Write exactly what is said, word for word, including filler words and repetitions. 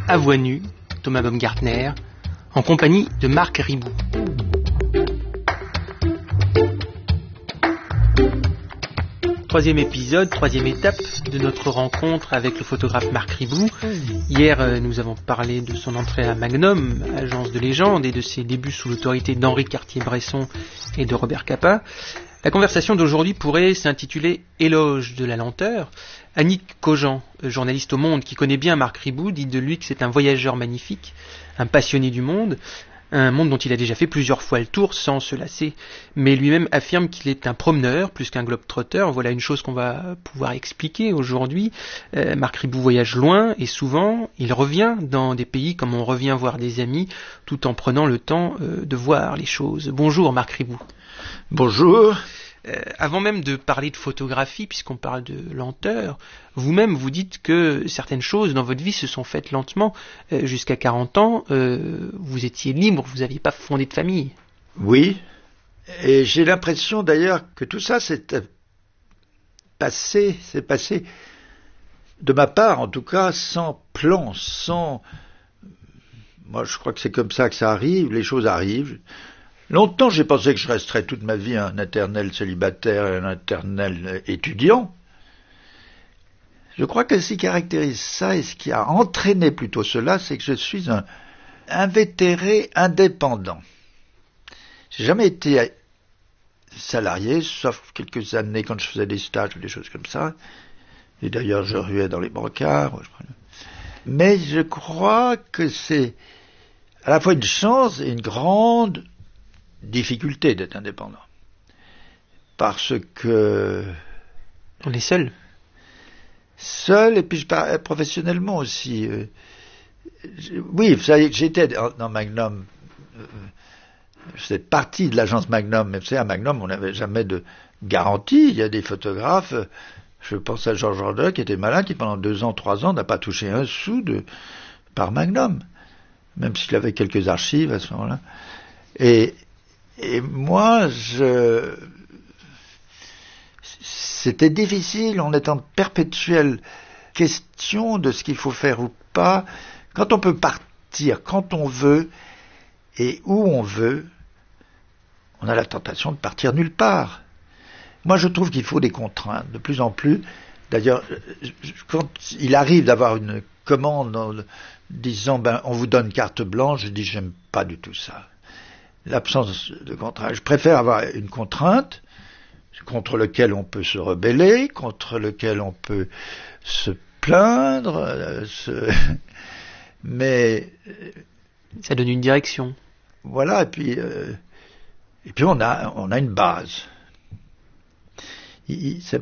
À voix nue, Thomas Baumgartner, en compagnie de Marc Ribou. Troisième épisode, troisième étape de notre rencontre avec le photographe Marc Ribou. Hier, euh, nous avons parlé de son entrée à Magnum, agence de légende, et de ses débuts sous l'autorité d'Henri Cartier-Bresson et de Robert Capa. La conversation d'aujourd'hui pourrait s'intituler « Éloge de la lenteur ». Annick Cogent, journaliste au Monde, qui connaît bien Marc Ribou, dit de lui que c'est un voyageur magnifique, un passionné du monde, un monde dont il a déjà fait plusieurs fois le tour sans se lasser, mais lui-même affirme qu'il est un promeneur plus qu'un globe-trotter. Voilà une chose qu'on va pouvoir expliquer aujourd'hui. Euh, Marc Ribou voyage loin et souvent il revient dans des pays comme on revient voir des amis, tout en prenant le temps euh, de voir les choses. Bonjour Marc Ribou. Bonjour. Euh, avant même de parler de photographie, puisqu'on parle de lenteur, vous-même vous dites que certaines choses dans votre vie se sont faites lentement. Euh, jusqu'à quarante ans, euh, vous étiez libre, vous n'aviez pas fondé de famille. Oui, et j'ai l'impression d'ailleurs que tout ça s'est passé, s'est passé, de ma part en tout cas, sans plan, sans... Moi je crois que c'est comme ça que ça arrive, les choses arrivent. Longtemps, j'ai pensé que je resterais toute ma vie un éternel célibataire et un éternel étudiant. Je crois que ce qui caractérise ça et ce qui a entraîné plutôt cela, c'est que je suis un invétéré indépendant. J'ai jamais été salarié, sauf quelques années quand je faisais des stages ou des choses comme ça. Et d'ailleurs, je ruais dans les brancards. Mais je crois que c'est à la fois une chance et une grande difficulté d'être indépendant. Parce que... On est seul. Seul, et puis je parle professionnellement aussi. Euh, oui, vous savez, j'étais dans Magnum, euh, c'est partie de l'agence Magnum, mais vous savez, à Magnum, on n'avait jamais de garantie. Il y a des photographes, je pense à Georges Jordan, qui était malin, qui pendant deux ans, trois ans, n'a pas touché un sou de, par Magnum, même s'il avait quelques archives à ce moment-là. Et Et moi, je... c'était difficile, on est en perpétuelle question de ce qu'il faut faire ou pas. Quand on peut partir, quand on veut, et où on veut, on a la tentation de partir nulle part. Moi, je trouve qu'il faut des contraintes, de plus en plus. D'ailleurs, quand il arrive d'avoir une commande en disant, ben, on vous donne carte blanche, je dis, j'aime pas du tout ça. L'absence de contrainte. Je préfère avoir une contrainte contre laquelle on peut se rebeller, contre laquelle on peut se plaindre, euh, se... mais ça donne une direction. Voilà, et puis euh, et puis on a on a une base. Il, c'est